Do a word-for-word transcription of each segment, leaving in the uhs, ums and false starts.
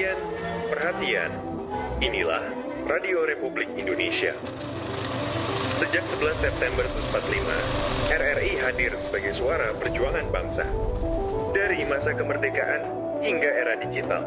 Perhatian, perhatian. Inilah Radio Republik Indonesia. Sejak sebelas September seribu sembilan ratus empat puluh lima, R R I hadir sebagai suara perjuangan bangsa. Dari masa kemerdekaan hingga era digital.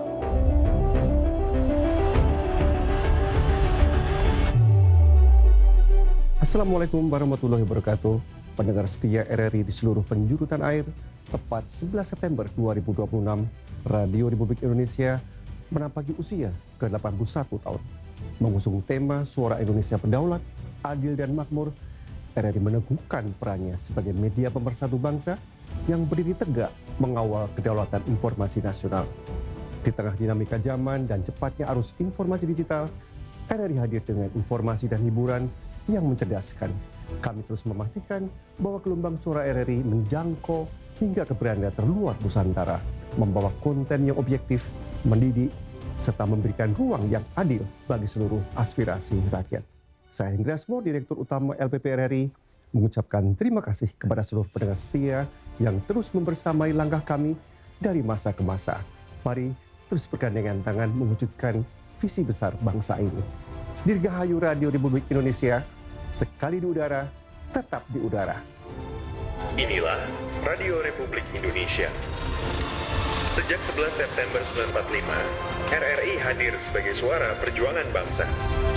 Assalamualaikum warahmatullahi wabarakatuh. Pendengar setia R R I di seluruh penjuru tanah air, tepat sebelas September dua ribu dua puluh enam, Radio Republik Indonesia menapaki usia ke delapan puluh satu tahun. Mengusung tema Suara Indonesia Berdaulat, Adil dan Makmur, R R I meneguhkan perannya sebagai media pemersatu bangsa yang berdiri tegak mengawal kedaulatan informasi nasional. Di tengah dinamika zaman dan cepatnya arus informasi digital, R R I hadir dengan informasi dan hiburan yang mencerdaskan. Kami terus memastikan bahwa gelombang suara R R I menjangkau hingga ke beranda terluar Nusantara, membawa konten yang objektif, mendidik, serta memberikan ruang yang adil bagi seluruh aspirasi rakyat. Saya Hendra Asmo, Direktur Utama L P P R R I, mengucapkan terima kasih kepada seluruh pendengar setia yang terus membersamai langkah kami dari masa ke masa. Mari terus bergandengan tangan mewujudkan visi besar bangsa ini. Dirgahayu Radio Republik Indonesia, sekali di udara, tetap di udara. Inilah Radio Republik Indonesia. Sejak sebelas September seribu sembilan ratus empat puluh lima, R R I hadir sebagai suara perjuangan bangsa.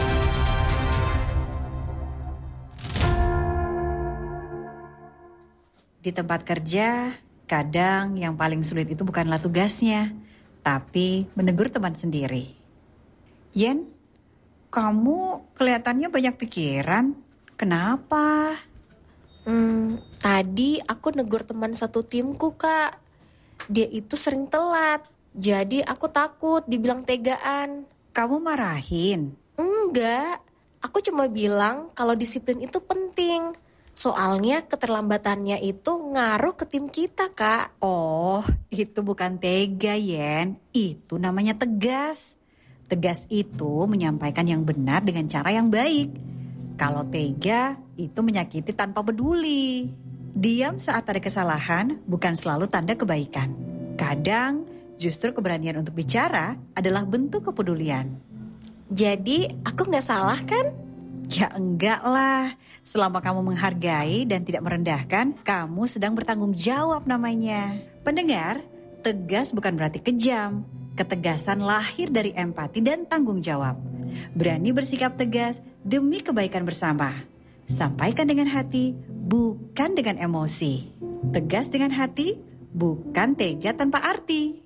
Di tempat kerja, kadang yang paling sulit itu bukanlah tugasnya, tapi menegur teman sendiri. Yen, kamu kelihatannya banyak pikiran. Kenapa? Hmm, tadi aku negur teman satu timku, Kak. Dia itu sering telat, jadi aku takut dibilang tegaan. Kamu marahin? Enggak, aku cuma bilang kalau disiplin itu penting. Soalnya keterlambatannya itu ngaruh ke tim kita, Kak. Oh, itu bukan tega, Yen. Itu namanya tegas. Tegas itu menyampaikan yang benar dengan cara yang baik. Kalau tega, itu menyakiti tanpa peduli. Diam saat ada kesalahan bukan selalu tanda kebaikan. Kadang, justru keberanian untuk bicara adalah bentuk kepedulian. Jadi, aku gak salah kan? Ya enggak lah. Selama kamu menghargai dan tidak merendahkan, kamu sedang bertanggung jawab namanya. Pendengar, tegas bukan berarti kejam. Ketegasan lahir dari empati dan tanggung jawab. Berani bersikap tegas demi kebaikan bersama. Sampaikan dengan hati, bukan dengan emosi. Tegas dengan hati, bukan tega tanpa arti.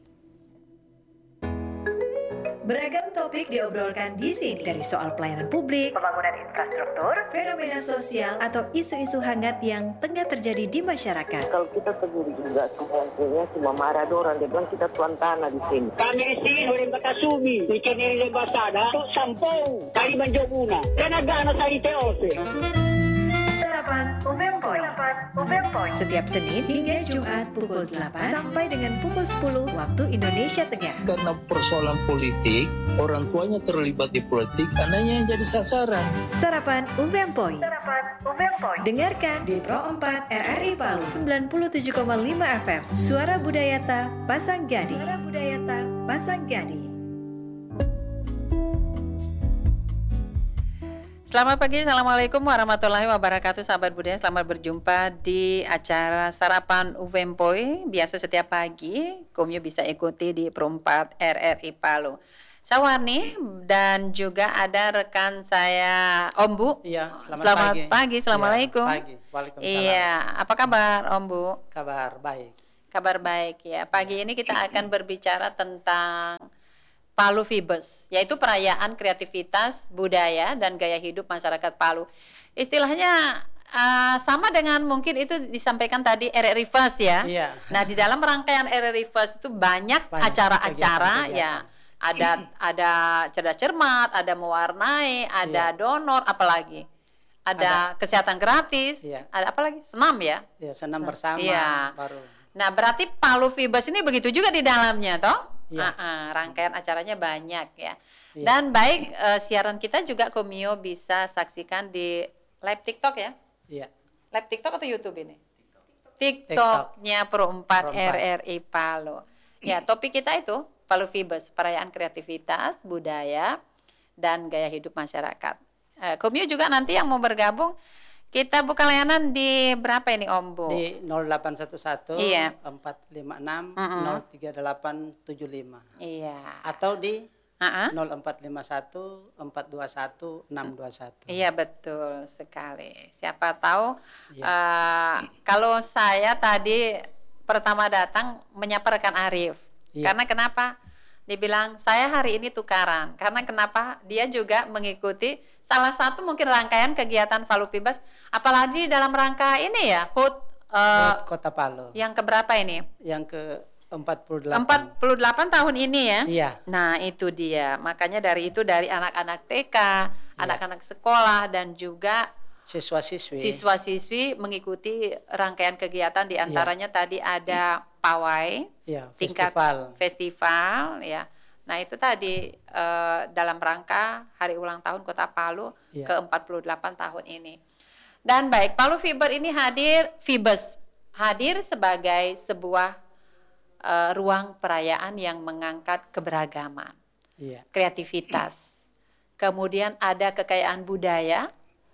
Beragam topik diobrolkan di sini, dari soal pelayanan publik, pembangunan infrastruktur, fenomena sosial, atau isu-isu hangat yang tengah terjadi di masyarakat. Kalau kita tegur juga semuanya cuma marah dorang, dia bilang kita tuan tanah di sini. Kami di sini orang Bakasumi, ikan ini basada, tu sampung, kali menjoguna, karena gana sa I T O P. Sarapan Umempoy. Setiap Senin hingga Jumat pukul delapan sampai dengan pukul sepuluh waktu Indonesia Tengah. Karena persoalan politik, orang tuanya terlibat di politik, anaknya yang jadi sasaran. Sarapan Umempoy. Dengarkan di Pro empat R R I Palu sembilan puluh tujuh koma lima F M. Suara Budayata Pasanggani. Suara Budayata Pasanggani. Selamat pagi, Assalamualaikum warahmatullahi wabarakatuh. Sahabat budaya, selamat berjumpa di acara Sarapan Uvempoy. Biasa setiap pagi, Komio bisa ikuti di Pro empat R R I Palu. Saya Warni dan juga ada rekan saya Om Bu. Iya, selamat, selamat pagi. pagi. Assalamualaikum. Ya, pagi. Waalaikumsalam. Iya, apa kabar Om Bu? Kabar baik. Kabar baik ya. Pagi ini kita akan berbicara tentang Palu Vibes, yaitu perayaan kreativitas, budaya, dan gaya hidup masyarakat Palu. Istilahnya uh, sama dengan mungkin itu disampaikan tadi R R I Fest ya. Iya. Nah, di dalam rangkaian R R I Fest itu banyak, banyak acara-acara ya. Ada ada cerdas cermat, ada mewarnai, ada iya. donor, apalagi ada, ada kesehatan gratis, iya. ada apa lagi? Senam ya? Iya, senam bersama. Iya. Baru. Nah, berarti Palu Vibes ini begitu juga di dalamnya, toh? Ya. Uh, uh, rangkaian acaranya banyak ya. Ya. Dan baik uh, siaran kita juga Komio bisa saksikan di live TikTok ya. Iya. Live TikTok atau YouTube ini? TikToknya Pro empat R R I Palu. Ya, topik kita itu Palufibes, perayaan kreativitas, budaya, dan gaya hidup masyarakat. Eh, Komio juga nanti yang mau bergabung, kita buka layanan di berapa ini Om Bu? Di nol delapan satu satu Iya. empat lima enam Mm-mm. nol tiga delapan tujuh lima. Iya. Atau di Uh-uh. nol empat lima satu empat dua satu enam dua satu. Iya betul sekali. Siapa tahu Iya. eh, kalau saya tadi pertama datang menyapa rekan Arif. Iya. Karena kenapa? Dibilang saya hari ini tukaran. Karena kenapa? Dia juga mengikuti salah satu mungkin rangkaian kegiatan Palufibes. Apalagi dalam rangka ini ya, H U T eh, Kota Palu. yang keberapa ini? Yang ke empat puluh delapan. empat puluh delapan tahun ini ya. Iya. Nah, itu dia. Makanya dari itu dari anak-anak T K, Iya. anak-anak sekolah dan juga Siswa-siswi. siswa-siswi mengikuti rangkaian kegiatan di antaranya tadi ada pawai, Iya, tingkat festival. festival ya. Nah, itu tadi eh, dalam rangka hari ulang tahun Kota Palu Iya. ke empat puluh delapan tahun ini. Dan baik, Palufibes ini hadir Fibes hadir sebagai sebuah eh, ruang perayaan yang mengangkat keberagaman, Iya. kreativitas. Kemudian ada kekayaan budaya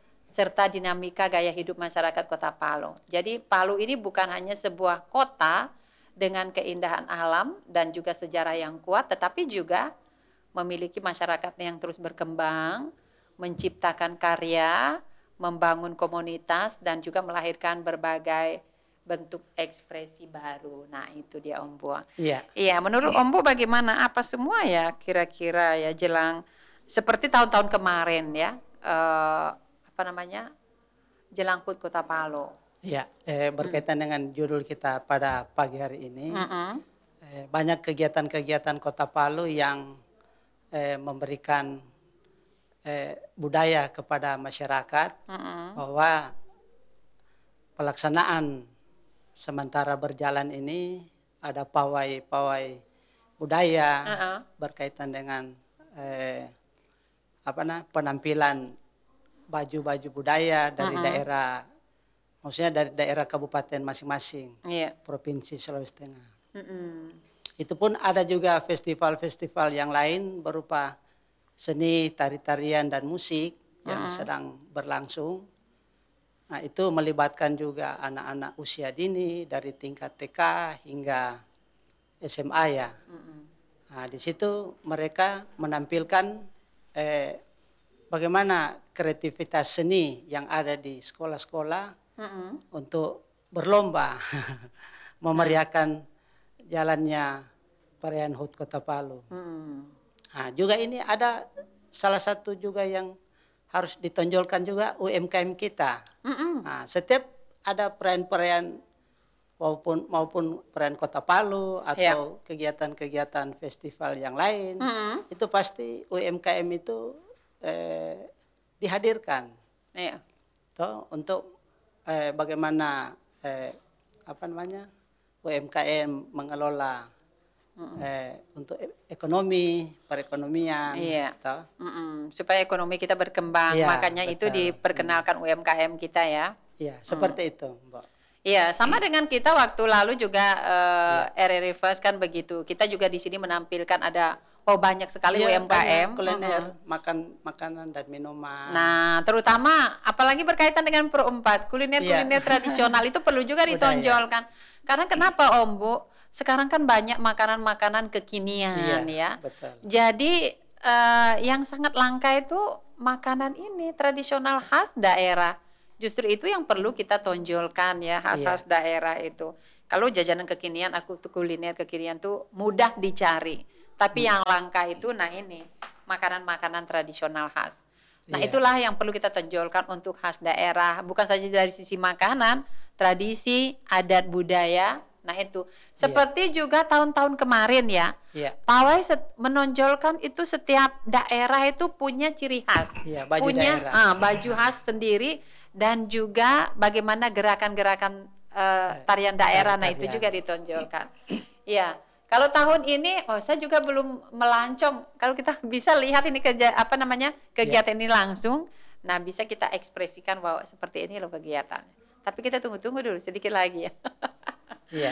serta dinamika gaya hidup masyarakat Kota Palu. Jadi Palu ini bukan hanya sebuah kota dengan keindahan alam dan juga sejarah yang kuat, tetapi juga memiliki masyarakat yang terus berkembang, menciptakan karya, membangun komunitas dan juga melahirkan berbagai bentuk ekspresi baru. Nah, itu dia Om Bu. Iya. Iya, menurut Om Bu bagaimana? Apa semua ya kira-kira ya jelang seperti tahun-tahun kemarin ya? Eh, apa namanya? Jelang H U T Kota Palu. Iya, eh, berkaitan dengan judul kita pada pagi hari ini, Mm-mm. eh, banyak kegiatan-kegiatan Kota Palu yang eh, memberikan eh, budaya kepada masyarakat Mm-mm. bahwa pelaksanaan sementara berjalan ini ada pawai-pawai budaya Uh-uh. berkaitan dengan eh, apa nah penampilan baju-baju budaya dari Mm-mm. daerah, maksudnya dari daerah kabupaten masing-masing, Iya. provinsi Sulawesi Tengah. Mm-mm. Itu pun ada juga festival-festival yang lain berupa seni, tari-tarian dan musik yang Mm-mm. sedang berlangsung. Nah, itu melibatkan juga anak-anak usia dini dari tingkat T K hingga S M A ya. Mm-mm. Nah, di situ mereka menampilkan eh, bagaimana kreativitas seni yang ada di sekolah-sekolah Mm-mm. untuk berlomba memeriahkan jalannya perayaan H U T Kota Palu. Mm-mm. Nah, juga ini ada salah satu juga yang harus ditonjolkan juga U M K M kita. Mm-mm. Nah, setiap ada perayaan-perayaan maupun maupun perayaan Kota Palu atau kegiatan-kegiatan festival yang lain, Mm-mm. itu pasti U M K M itu eh, dihadirkan, Iya. toh untuk eh, bagaimana eh, apa namanya U M K M mengelola eh, untuk e- ekonomi, perekonomian, Iya. toh. Mm-mm. Supaya ekonomi kita berkembang, Iya, makanya itu betul. diperkenalkan U M K M kita ya. Iya, seperti itu, Mbak. Iya, sama dengan kita waktu lalu juga eh, R R I First kan begitu. Kita juga di sini menampilkan ada oh banyak sekali Iya, U M K M. banyak kuliner, makan makanan dan minuman. Nah, terutama apalagi berkaitan dengan perempat, kuliner-kuliner Iya. tradisional itu perlu juga Budaya. ditonjolkan. Karena kenapa Om Bu? Sekarang kan banyak makanan-makanan kekinian Iya, ya. betul. Jadi eh, yang sangat langka itu makanan ini tradisional khas daerah. Justru itu yang perlu kita tonjolkan ya, khas-khas Iya. daerah itu. Kalau jajanan kekinian, aku tuh kuliner kekinian tuh mudah dicari. Tapi Hmm. yang langka itu, nah ini makanan-makanan tradisional khas. Nah Iya. itulah yang perlu kita tonjolkan untuk khas daerah. Bukan saja dari sisi makanan, tradisi, adat budaya. Nah itu. Seperti juga tahun-tahun kemarin ya. Iya. Pawai set- menonjolkan itu setiap daerah itu punya ciri khas. Iya, baju punya daerah. ah, baju khas sendiri dan juga bagaimana gerakan-gerakan eh, tarian daerah. Nah itu Tarian. juga ditonjolkan. Iya. Kalau tahun ini, oh saya juga belum melancong. Kalau kita bisa lihat ini kerja apa namanya kegiatan ini langsung, nah bisa kita ekspresikan bahwa seperti ini loh kegiatannya. Tapi kita tunggu-tunggu dulu sedikit lagi ya. Iya.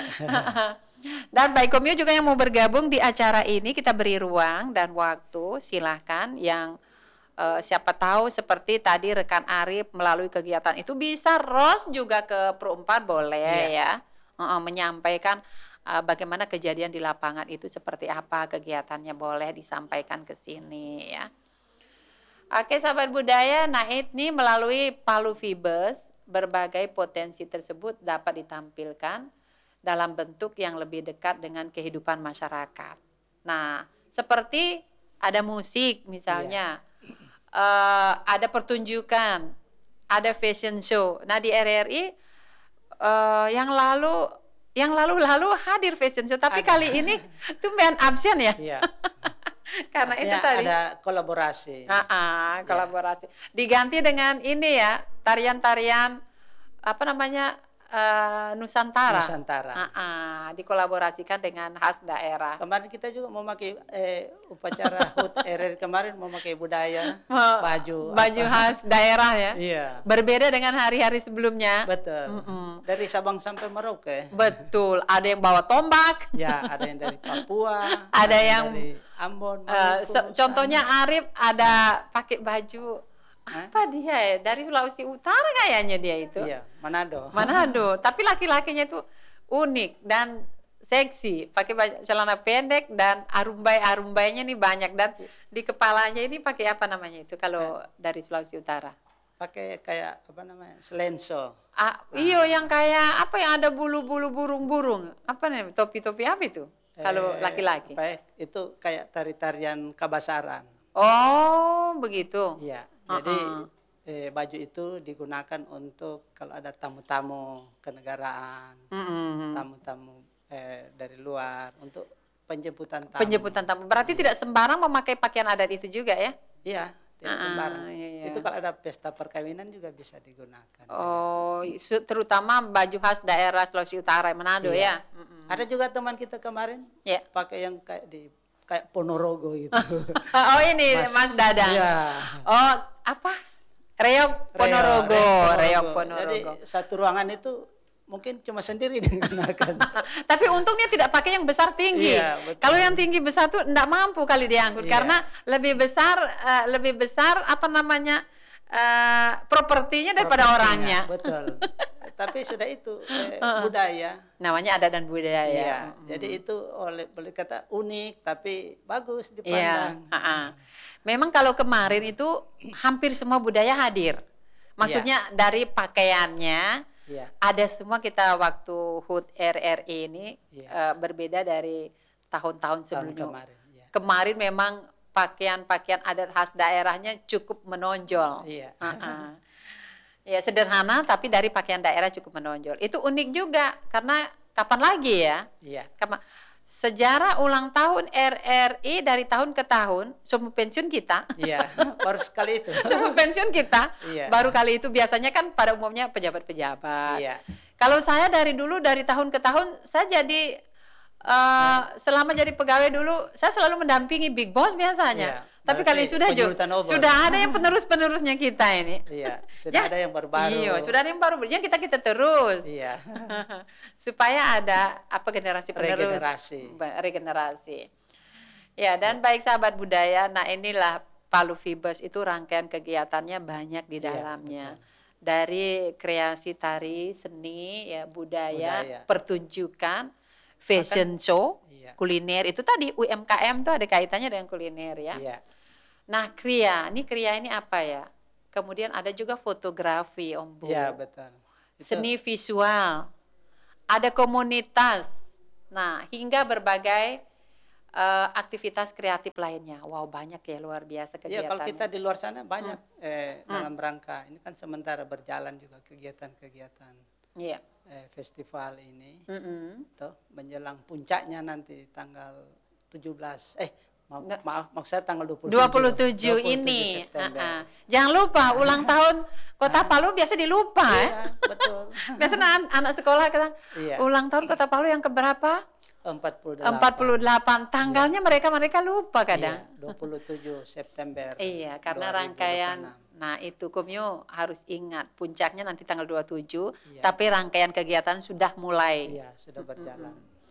Dan baik Komio juga yang mau bergabung di acara ini, kita beri ruang dan waktu, silahkan yang uh, siapa tahu seperti tadi rekan Arif melalui kegiatan itu bisa Ros juga ke Pro empat boleh Iya. ya, uh, uh, menyampaikan uh, bagaimana kejadian di lapangan itu seperti apa kegiatannya boleh disampaikan ke sini ya. Oke sahabat budaya, nah ini melalui Palu Vibes berbagai potensi tersebut dapat ditampilkan dalam bentuk yang lebih dekat dengan kehidupan masyarakat. Nah, seperti ada musik misalnya, yeah. uh, ada pertunjukan, ada fashion show. Nah di R R I uh, yang lalu, yang lalu-lalu hadir fashion show, tapi ada. Kali ini tumben absen ya. Yeah. Karena itu ya, tadi ada kolaborasi. Uh, uh, kolaborasi. Yeah. Diganti dengan ini ya, tarian-tarian apa namanya? Uh, Nusantara, Nusantara. Uh, uh, dikolaborasikan dengan khas daerah. Kemarin kita juga mau pakai eh, upacara H U T R R I kemarin mau pakai budaya, uh, baju, baju apa. khas daerah ya. Iya. Berbeda dengan hari-hari sebelumnya. Betul. Mm-mm. Dari Sabang sampai Merauke. Betul. Ada yang bawa tombak. Ya, ada yang dari Papua. ada, ada yang dari Ambon. Uh, so, contohnya Arif ada pakai baju. Apa dia ya? Dari Sulawesi Utara kayaknya dia itu. Iya, Manado. Manado. Tapi laki-lakinya itu unik dan seksi. Pakai celana pendek dan arumbai-arumbainya nih banyak. Dan di kepalanya ini pakai apa namanya itu kalau eh. dari Sulawesi Utara? Pakai kayak apa namanya? Selenso. Ah, iyo ah. yang kayak apa yang ada bulu-bulu burung-burung. Apa namanya? Topi-topi apa itu? Eh, kalau laki-laki. Itu kayak tari-tarian Kabasaran. Oh, begitu. Iya. Jadi uh-uh. eh, baju itu digunakan untuk kalau ada tamu-tamu kenegaraan, uh-uh. tamu-tamu eh, dari luar untuk penjemputan tamu. Penjemputan tamu. Berarti iya. tidak sembarang memakai pakaian adat itu juga ya? Iya, tidak uh-uh. sembarang. Iya, iya. Itu kalau ada pesta perkawinan juga bisa digunakan. Oh, ya. Terutama baju khas daerah Sulawesi Utara, Manado iya. ya. Uh-uh. Ada juga teman kita kemarin yeah. pakai yang kayak di kayak Ponorogo gitu. Oh ini Mas, Mas Dadang. Iya. Oh apa? Reok Ponorogo. Reok, Reok Ponorogo. Jadi satu ruangan itu mungkin cuma sendiri digunakan. Tapi untungnya tidak pakai yang besar tinggi. Iya, kalau yang tinggi besar tuh enggak mampu kali diangkut iya. karena lebih besar uh, lebih besar apa namanya uh, propertinya daripada orangnya. Betul. Tapi sudah itu eh, budaya. Namanya adat dan budaya. Iya. Hmm. Jadi itu oleh boleh kata unik tapi bagus dipandang. Iya. Uh-uh. Memang kalau kemarin itu hampir semua budaya hadir. Maksudnya iya. dari pakaiannya iya. ada semua kita waktu H U T R R I ini iya. uh, berbeda dari tahun-tahun sebelumnya. Tahun kemarin, iya. Kemarin memang pakaian-pakaian adat khas daerahnya cukup menonjol. Iya. Uh-uh. Ya sederhana tapi dari pakaian daerah cukup menonjol. Itu unik juga karena kapan lagi ya? Iya. Kapan, sejarah ulang tahun R R I dari tahun ke tahun, sumber pensiun kita. Iya, baru sekali itu. Sumber pensiun kita, iya. baru kali itu biasanya kan pada umumnya pejabat-pejabat. Iya. Kalau saya dari dulu dari tahun ke tahun saya jadi uh, selama jadi pegawai dulu saya selalu mendampingi Big Boss biasanya. Iya. Tapi kali sudah Jo, sudah ada yang penerus-penerusnya kita ini. Iya, sudah ya, ada yang baru-baru. Iya, sudah ada yang baru. Jadi kita kita terus. Iya. Supaya ada apa generasi penerus. Regenerasi. Regenerasi. Ya, dan baik sahabat budaya, nah inilah Palu Vibes itu rangkaian kegiatannya banyak di dalamnya. Iya, dari kreasi tari, seni, ya budaya, budaya. pertunjukan, fashion Maka, show, iya. kuliner itu tadi U M K M tuh ada kaitannya dengan kuliner ya. Iya. Nah, kriya, ini kriya ini apa ya? Kemudian ada juga fotografi, Om Bu. Iya, betul. Itu. Seni visual. Ada komunitas. Nah, hingga berbagai uh, aktivitas kreatif lainnya. Wow, banyak ya, luar biasa kegiatannya. Iya, kalau kita di luar sana banyak hmm. eh, hmm. dalam rangka ini kan sementara berjalan juga kegiatan-kegiatan. Iya. Eh, festival ini. Mm-hmm. Tuh, menjelang puncaknya nanti tanggal tujuh belas eh maaf, maaf maksud saya tanggal dua puluh tujuh, dua puluh tujuh ini. September. Uh-uh. Jangan lupa ulang tahun Kota Palu biasa dilupa iya, eh. Betul. Biasanya anak, anak sekolah kata iya. ulang tahun Kota Palu yang keberapa? empat puluh delapan. empat puluh delapan. Tanggalnya iya. mereka mereka lupa kadang. Iya, dua puluh tujuh September. Iya, karena rangkaian Nah itu Komio harus ingat puncaknya nanti tanggal dua puluh tujuh, Iya. tapi rangkaian kegiatan sudah mulai. Iya, sudah berjalan.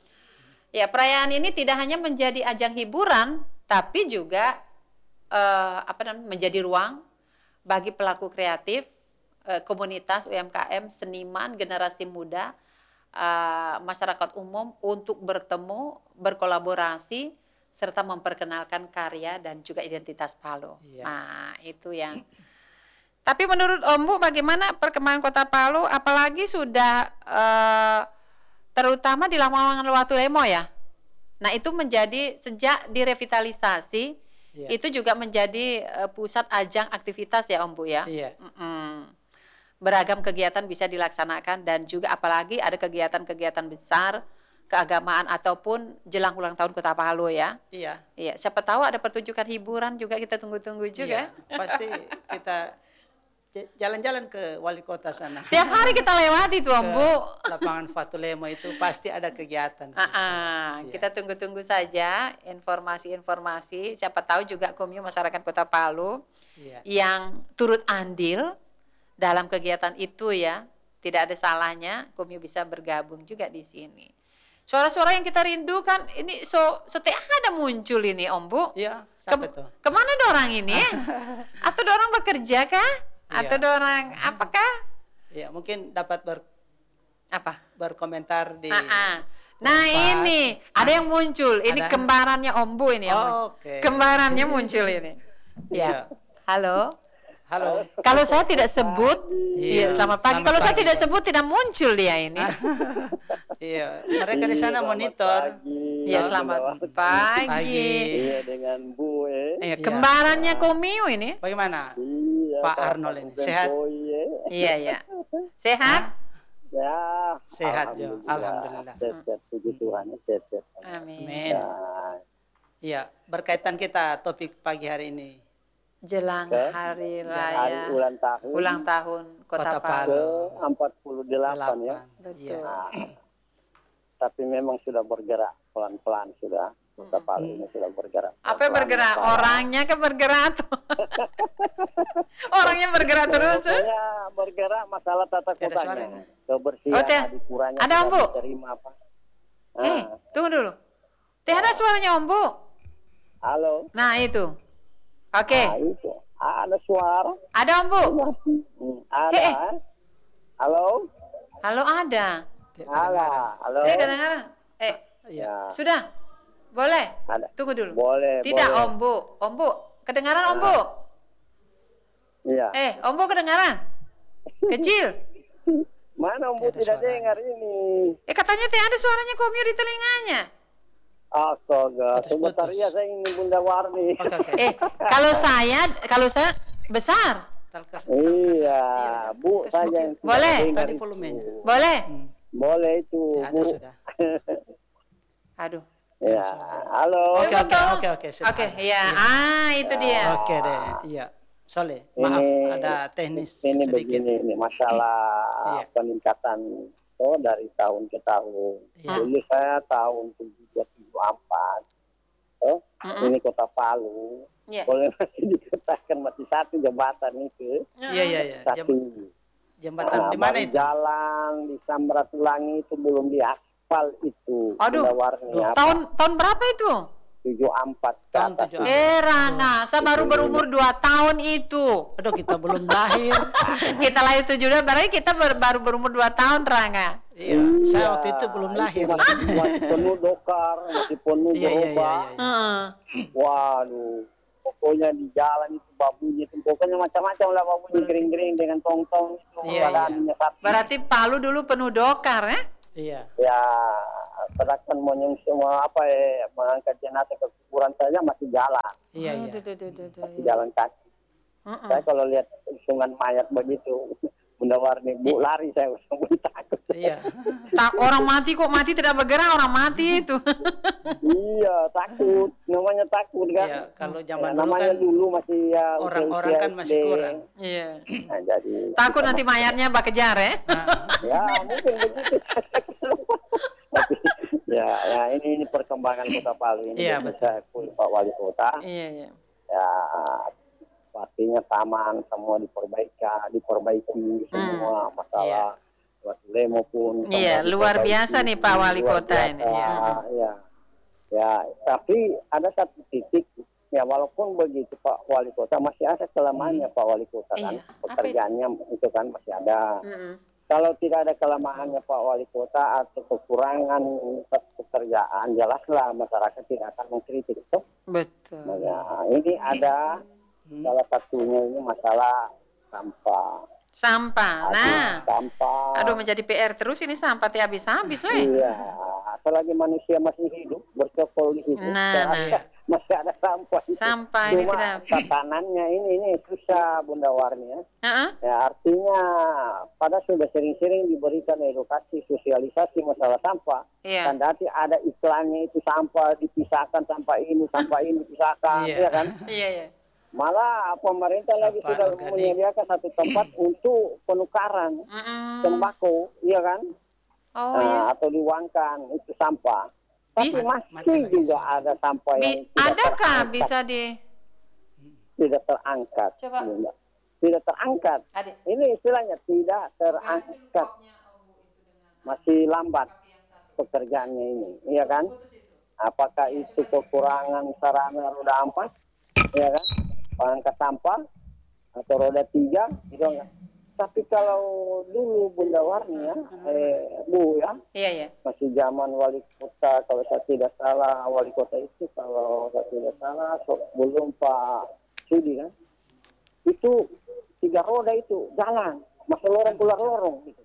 Ya perayaan ini tidak hanya menjadi ajang hiburan, tapi juga eh, apa namanya menjadi ruang bagi pelaku kreatif, eh, komunitas U M K M, seniman, generasi muda, eh, masyarakat umum untuk bertemu, berkolaborasi, serta memperkenalkan karya dan juga identitas Palu. Iya. Nah itu yang. Tapi menurut Om Bu, bagaimana perkembangan Kota Palu, apalagi sudah eh, terutama di Lamongan Watu Lemo ya. Nah itu menjadi sejak direvitalisasi, Iya. itu juga menjadi eh, pusat ajang aktivitas ya Om Bu ya. Iya. Mm-mm. Beragam kegiatan bisa dilaksanakan dan juga apalagi ada kegiatan-kegiatan besar keagamaan ataupun jelang ulang tahun Kota Palu ya. Iya. Iya, siapa tahu ada pertunjukan hiburan juga kita tunggu-tunggu juga. Iya, pasti kita j- jalan-jalan ke wali kota sana. Tiap hari kita lewati tuh Om Ke Bu. lapangan Watu Lemo itu pasti ada kegiatan. di Ah, situ. ah, Iya. kita tunggu-tunggu saja informasi-informasi. Siapa tahu juga Komio masyarakat Kota Palu Iya. yang turut andil dalam kegiatan itu ya. Tidak ada salahnya Komio bisa bergabung juga di sini. Suara-suara yang kita rindukan ini so so teh ada muncul ini Om Bu. Iya, siapa Ke- tuh? Kemana dorang ini? Atau dorang bekerja kah? Atau Iya. dorang apakah? Iya, mungkin dapat ber, Apa? berkomentar di. Ah, ah. Nah tempat. ini ada yang muncul. Ini Ada. kembarannya Om Bu ini. Om. Oh, oke. Kembarannya muncul ini. Iya. Halo. Halo. Kalau saya tidak sebut, iya, Iya. selamat pagi. Selamat Kalau saya pagi, tidak Pak. sebut tidak muncul dia ini. Iya, mereka di sana monitor. Iya, selamat pagi. Pagi. Iya dengan Bu eh. Iya, Iya. kembarannya Komio ini. Bagaimana? Iya, Pak Arnold ini sehat? Oh iya. Iya, iya. Sehat? Ya. Sehat, Jo. Alhamdulillah. Sehat, sehat. Puji Tuhan, sehat, sehat. Amin. Amin. Nah, Iya, berkaitan kita topik pagi hari ini. Jelang Ke? hari hari raya ulang tahun ulang tahun Kota, Kota Palu. ke empat puluh delapan ya. Betul. Iya. Nah, tapi memang sudah bergerak pelan-pelan sudah. Kota Palu ini sudah bergerak. Apa pelan-pelan. bergerak? Masalah- Orangnya ke bergerak tuh. Orangnya bergerak terus. tuh. Pokoknya bergerak masalah tata Tidak ada suara kotanya. ini. Kebersihan Oh, Teh. dikurangnya Ada, Om, Bu? tidak diterima apa. Eh, Nah, tunggu dulu. Teh ada suaranya Om Bu. halo. Nah itu. Oke. Nah, itu. Ada suara. Ada Om Bu. Hmm, ada. Hei. eh. Halo. Halo ada. Tidak Halo. kedengaran. Halo. Eh kedengaran? Eh Iya. Ya, sudah. Boleh. ada. Tunggu dulu. Boleh. Tidak boleh. Om Bu. Om Bu. Kedengaran Om Bu? Iya. Eh Om Bu kedengaran? Kecil. Mana Om Bu Tidak ada tidak suaranya. dengar ini? Eh katanya teh ada suaranya Komio di telinganya. Astaga, Putus-putus. sebentar ya saya ini Bunda Warni. Oke, oke. Eh kalau saya kalau saya besar. Talker. Iya, Bu, tes saya mungkin. yang tidak Boleh. dengar Tadi itu. volumenya. Boleh? Hmm. Boleh itu, Ya, ada Bu. sudah. Aduh. Ya, halo. Oke, Eh, oke, betul. oke, oke, sudah Oke, ada. ya. Ah, itu dia. Oke deh, iya. Soleh, maaf Ini- ada teknis Ini sedikit. begini, ini masalah Iya. peningkatan oh dari tahun ke tahun. Iya. Dulu saya tahun tujuh dua tujuh empat. Oh, Mm-mm. ini Kota Palu. Iya. Boleh masih dikatakan masih satu jembatan itu. Iya, iya, iya. Satu. Jem- Jembatan Nah, di mana baru itu? Jalan di Samratulangi itu belum diaspal itu. Aduh. Bunda Warni apa? Tahun tahun berapa itu? tujuh empat ke Tahun atas. tujuh empat. Eh Rangga, saya baru berumur dua tahun itu. Aduh, kita belum lahir. Kita lahir tujuh belas, berarti kita ber- baru berumur dua tahun Rangga. Iya, saya waktu itu belum lahir. Masih, masih penuh dokar, masih penuh Iya, iya, iya, berubah. iya. Heeh. Waduh, pokoknya di jalan itu babunya itu pokoknya macam-macam lah babunya kering-kering dengan tong-tong itu Iya, badannya satu. Berarti Palu dulu penuh dokar ya? Iya. Ya, sedangkan monyong semua apa ya mengangkat jenazah ke kuburan saja masih jalan, Iya, iya. Aduh, aduh, aduh, aduh, masih iya. jalan kaki. Heeh. Saya kalau lihat sungan mayat begitu, Bunda Warni, Bu lari saya mulai takut. Iya. Tak orang mati kok mati tidak bergerak, orang mati itu. Iya, takut. Namanya takut kan. Iya, kalau Ya, zaman dulu namanya kan dulu masih ya orang-orang usia kan masih S D. kurang. Iya. Nah, jadi Takut kita nanti mayatnya bak kejar ya? Nah, ya mungkin begitu. Tapi, ya, ya ini ini perkembangan Kota Palu ini. Iya, Jadi betul. saya akui Pak Wali Kota. Iya, iya. Ya artinya taman semua diperbaiki, diperbaiki semua masalah Watu Lemo pun. Iya, semua luar diperbaiki, biasa nih Pak Wali luar Kota ini. biasa, Iya. Ya, ya. Tapi ada satu titik, ya walaupun begitu Pak Wali Kota masih ada kelemahannya Pak Wali Kota kan, Iya. Apa itu? pekerjaannya itu kan masih ada. Mm-mm. Kalau tidak ada kelemahannya Pak Wali Kota atau kekurangan pekerjaan, jelaslah masyarakat tidak akan mengkritik. Toh? Betul. Nah, ini ada salah satunya ini masalah sampah. Sampah. Aduh, Nah, sampah. aduh menjadi P R terus ini sampah tiap habis-habis leh. Iya, selagi manusia masih hidup bercokol di situ, Nah, saya nah. rasa masih ada sampah. Itu. Sampah ini Cuma tidak. tatanannya ini ini susah Bunda Warni ya. Heeh. Ya artinya pada sudah sering-sering diberikan edukasi sosialisasi masalah sampah. Iya. Dan nanti ada iklannya itu sampah dipisahkan, sampah ini, sampah ini dipisahkan, Iya. ya kan? Iya, iya. Malah pemerintah lagi Sampah sudah organik. menyediakan satu tempat untuk penukaran Mm-mm. tembakau, iya kan? Oh Nah, ya. atau diuangkan itu sampah. Tapi Bisa- masih mati lagi juga soalnya. ada sampah yang Bi- tidak adakah terangkat, bisa di tidak terangkat. Coba. Bunda. Tidak terangkat. Adik. Ini istilahnya tidak terangkat. Masih lambat pekerjaannya ini, iya kan? Apakah itu kekurangan sarana roda empat, iya kan? Pengangkat sampah atau roda tiga, gitu enggak? Tapi kalau dulu Bunda Warni ya, eh, Bu ya, Iya, iya. masih zaman wali kota, kalau saya tidak salah, wali kota itu kalau saya tidak salah, so, belum Pak Sudi kan, itu tiga roda itu jalan, masih lorong keluar lorong gitu.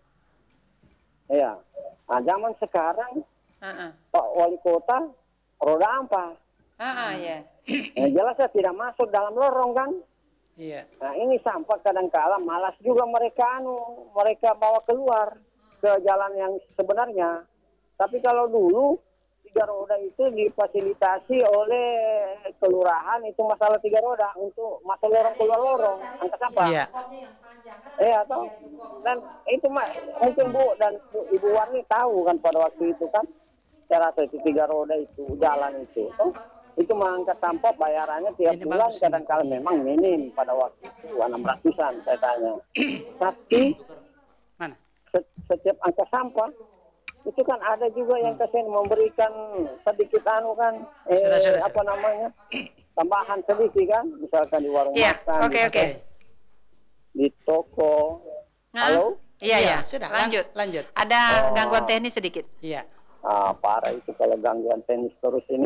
Ya, nah zaman sekarang Heeh. Pak wali kota roda empat, Heeh, ya. nah, jelas saya tidak masuk dalam lorong kan. Iya. Nah ini sampah kadang-kala malas juga mereka anu, mereka bawa keluar ke jalan yang sebenarnya. Tapi kalau dulu tiga roda itu difasilitasi oleh kelurahan itu masalah tiga roda untuk masuk lorong keluar lorong angkat sampah. Iya. Eh atau dan itu mah mungkin Bu dan Bu, Ibu Warni tahu kan pada waktu itu kan cara itu tiga roda itu jalan itu. Oh, itu mengangkat sampah bayarannya tiap Ini bulan bagus, kadang-kala memang minim pada waktu itu enam ratusan saya tanya. Tapi Mana? se- setiap angka sampah itu kan ada juga yang kasihan memberikan sedikit anu kan eh, Sudah, sudah, apa namanya tambahan sedikit kan misalkan di warung Iya, makan oke, di, oke. di toko. Nah, Halo. Iya, iya. Sudah. lan- Lanjut. Lanjut. Ada Oh. gangguan teknis sedikit. Iya. Ah, parah itu kalau gangguan teknis terus ini.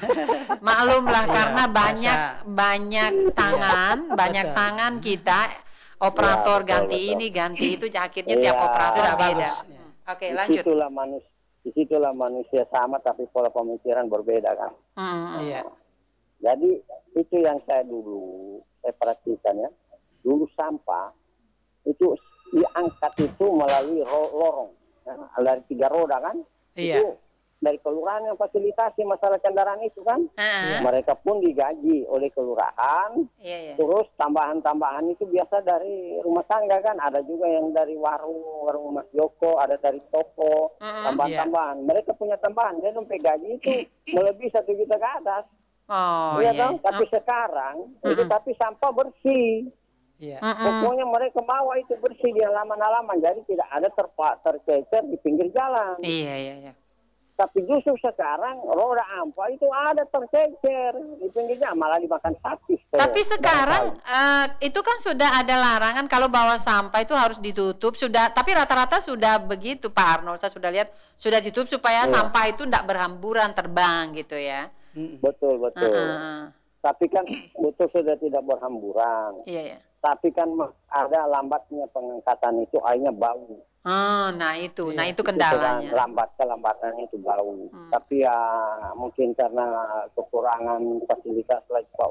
Maklum lah Iya, karena banyak masa- banyak tangan, banyak Betul. tangan kita operator Iya, betul, ganti betul. ini ganti itu akhirnya tiap Iya. operator Sudah, beda. bagus. Hmm. Oke, lanjut. Disitulah manusia, disitulah manusia sama tapi pola pemikiran berbeda kan. Hmm. Iya. Jadi itu yang saya dulu saya perhatikan ya. Dulu sampah itu diangkat itu melalui ro- lorong nah, dari tiga roda kan. Iya. Itu dari kelurahan yang fasilitasi masalah kendaraan itu kan. Heeh. Mereka pun digaji oleh kelurahan. Iya, iya. Terus tambahan-tambahan itu biasa dari rumah tangga kan. Ada juga yang dari warung, warung Mas Joko, ada dari toko, Mm-mm. tambahan-tambahan. Mereka punya tambahan. Jadi sampai gaji itu melebihi satu juta ke atas. Oh, iya iya. dong. Tapi sekarang itu Mm-mm. tapi sampah bersih. Iya. Mm-mm. Pokoknya mereka bawa itu bersih di halaman-halaman. Jadi tidak ada terpa tercecer di pinggir jalan. Iya, iya, iya. Tapi justru sekarang roda ampa itu ada tercecer di pinggir jalan, malah dimakan sapi. Tapi sekarang eh, itu kan sudah ada larangan kalau bawa sampah itu harus ditutup sudah, tapi rata-rata sudah begitu Pak Arnold, saya sudah lihat sudah ditutup supaya Iya. sampah itu tidak berhamburan terbang gitu ya. Betul betul. Heeh. Tapi kan betul sudah tidak berhamburan. Iya, iya. Tapi kan ada lambatnya pengangkatan itu akhirnya bau. Oh, nah itu, nah itu Itu kan kendalanya. lambat kelambatannya itu bau. Hmm. Tapi ya mungkin karena kekurangan fasilitas lagi Pak